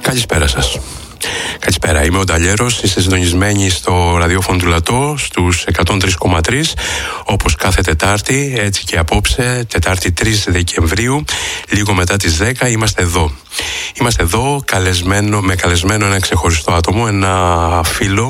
Καλησπέρα σας. Καλησπέρα, είμαι ο Νταλιέρος, είστε συντονισμένοι στο ραδιόφωνο του Λατό στους 103,3 όπως κάθε Τετάρτη, έτσι και απόψε, Τετάρτη 3 Δεκεμβρίου, λίγο μετά τις 10 είμαστε εδώ. Είμαστε εδώ με καλεσμένο ένα ξεχωριστό άτομο, ένα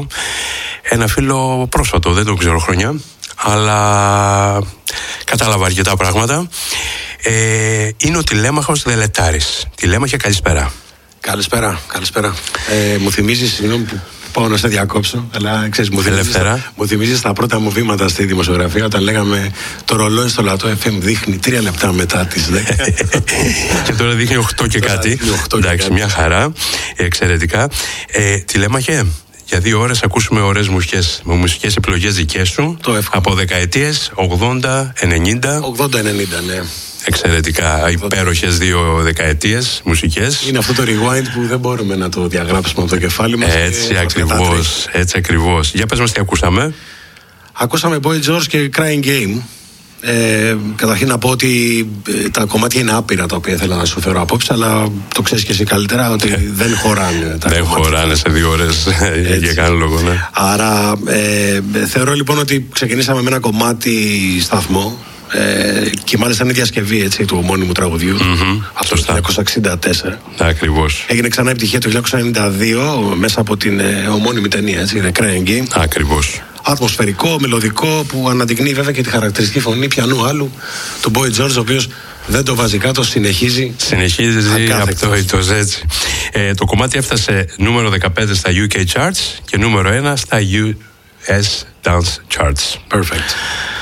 φίλο πρόσφατο, δεν τον ξέρω χρόνια, αλλά κατάλαβα αρκετά πράγματα. Είναι ο τηλέμαχος Δελετάρης. Τηλέμαχε, καλησπέρα. Καλησπέρα. Μου θυμίζεις, συγγνώμη που πάω να σε διακόψω, αλλά ξέρεις, μου θυμίζεις τα πρώτα μου βήματα στη δημοσιογραφία όταν λέγαμε το ρολόι στο Λατό FM δείχνει 3 λεπτά μετά τις 10. Και τώρα δείχνει 8 και κάτι. Εντάξει, μια χαρά, εξαιρετικά. Τηλέμαχε, για 2 ώρες ακούσουμε ωραίες μουσικές επιλογές δικές σου από δεκαετίες 80-90. 80-90, ναι. Εξαιρετικά, υπέροχες 2 δεκαετίες μουσικές. Είναι αυτό το rewind που δεν μπορούμε να το διαγράψουμε από το κεφάλι μας. Έτσι ακριβώς. Για πες μας τι ακούσαμε. Ακούσαμε Boy George και Crying Game. Καταρχήν να πω ότι τα κομμάτια είναι άπειρα τα οποία ήθελα να σου φέρω απόψε, αλλά το ξέρεις και εσύ καλύτερα ότι δεν χωράνε. Δεν χωράνε σε 2 ώρες για κανένα λόγο, ναι. Άρα θεωρώ λοιπόν ότι ξεκινήσαμε με ένα κομμάτι σταθμό. Και μάλιστα είναι διασκευή, έτσι, του ομώνυμου τραγουδιού από το 1964. Ακριβώς. Έγινε ξανά επιτυχία το 1992 μέσα από την ομώνυμη ταινία, έτσι, The Crying Game. Ακριβώς. Ατμοσφαιρικό, μελωδικό, που αναδεικνύει βέβαια και τη χαρακτηριστική φωνή πιανού άλλου του Boy George, ο οποίος δεν το βάζει κάτω, συνεχίζει απτόητος, έτσι. Το κομμάτι έφτασε νούμερο 15 στα UK Charts και νούμερο 1 στα US Dance Charts. Perfect.